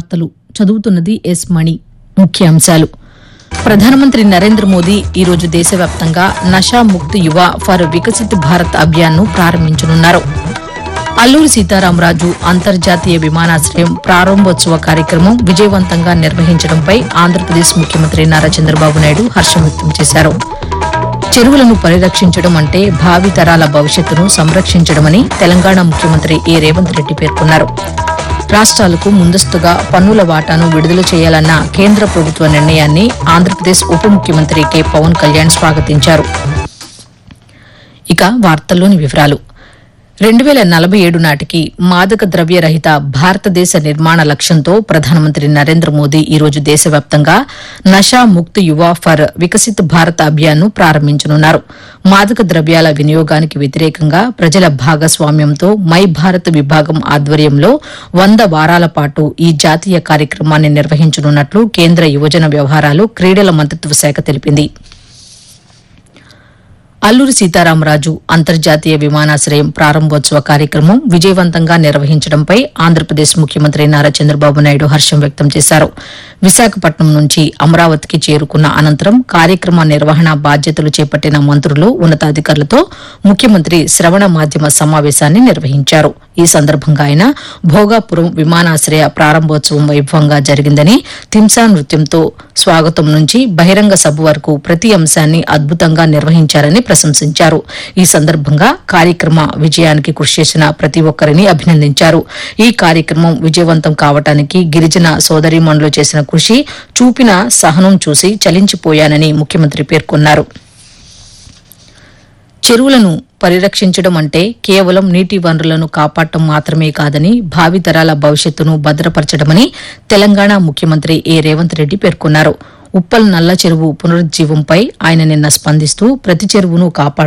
వార్తలు చదువుతున్నది ఎస్ మణి. ముఖ్యాంశాలు. ప్రధానమంత్రి నరేంద్ర మోదీ ఈరోజు దేశవ్యాప్తంగా నషా ముక్త్ యువ ఫర్ వికసిత్ భారత్ అభియాన్ను ప్రారంభించనున్నారు. అల్లూరి సీతారామరాజు అంతర్జాతీయ విమానాశ్రయం ప్రారంభోత్సవ కార్యక్రమం విజయవంతంగా నిర్వహించడంపై ఆంధ్రప్రదేశ్ ముఖ్యమంత్రి నారా చంద్రబాబు నాయుడు హర్షం వ్యక్తం చేశారు. చెరువులను పరిరక్షించడం అంటే భావితరాల భవిష్యత్తును సంరక్షించడమని తెలంగాణ ముఖ్యమంత్రి ఏ రేవంత్ రెడ్డి పేర్కొన్నారు. రాష్ట్రాలకు ముందస్తుగా పన్నుల వాటాను విడుదల చేయాలన్న కేంద్ర ప్రభుత్వ నిర్ణయాన్ని ఆంధ్రప్రదేశ్ ఉప ముఖ్యమంత్రి కె పవన్ కళ్యాణ్ స్వాగతించారు. ఇక వార్తల్లోని వివరాలు. 2047 నాటికి మాదక ద్రవ్య రహిత భారతదేశ నిర్మాణ లక్ష్యంతో ప్రధానమంత్రి నరేంద్ర మోదీ ఈరోజు దేశవ్యాప్తంగా నషా ముక్త్ యువ ఫర్ వికసిత్ భారత్ అభియాన్ను ప్రారంభించనున్నారు. మాదక ద్రవ్యాల వినియోగానికి వ్యతిరేకంగా ప్రజల భాగస్వామ్యంతో మై భారత్ విభాగం ఆధ్వర్యంలో 100 వారాల పాటు ఈ జాతీయ కార్యక్రమాన్ని నిర్వహించనున్నట్లు కేంద్ర యువజన వ్యవహారాలు క్రీడల మంత్రిత్వ శాఖ తెలిపింది. అల్లూరి సీతారామరాజు అంతర్జాతీయ విమానాశ్రయం ప్రారంభోత్సవ కార్యక్రమం విజయవంతంగా నిర్వహించడంపై ఆంధ్రప్రదేశ్ ముఖ్యమంత్రి నారా చంద్రబాబు నాయుడు హర్షం వ్యక్తం చేశారు. విశాఖపట్నం నుంచి అమరావతికి చేరుకున్న అనంతరం కార్యక్రమ నిర్వహణ బాధ్యతలు చేపట్టిన మంత్రులు, ఉన్నతాధికారులతో ముఖ్యమంత్రి శ్రవణ మాధ్యమ సమావేశాన్ని నిర్వహించారు. ఈ సందర్భంగా ఆయన భోగాపురం విమానాశ్రయ ప్రారంభోత్సవం వైభవంగా జరిగిందని, తింసా నృత్యంతో స్వాగతం నుంచి బహిరంగ సభ వరకు ప్రతి అంశాన్ని అద్భుతంగా నిర్వహించారని ప్రశంసించారు. ఈ సందర్భంగా కార్యక్రమ విజయానికి కృషి చేసిన ప్రతి ఒక్కరిని అభినందించారు. ఈ కార్యక్రమం విజయవంతం కావడానికి గిరిజన సోదరీమణులు చేసిన కృషి, చూపిన సహనం చూసి చలించిపోయానని ముఖ్యమంత్రి పేర్కొన్నారు. చెరువులను పరిరక్షించడం అంటే కేవలం నీటి వనరులను కాపాడటం మాత్రమే కాదని, భావితరాల భవిష్యత్తును భద్రపరచడమని తెలంగాణ ముఖ్యమంత్రి ఏ రేవంత్ రెడ్డి పేర్కొన్నారు. ఉప్పల్ నల్ల చెరువు పునరుజ్జీవంపై ఆయన నిన్న స్పందిస్తూ ప్రతి చెరువును కాపాడు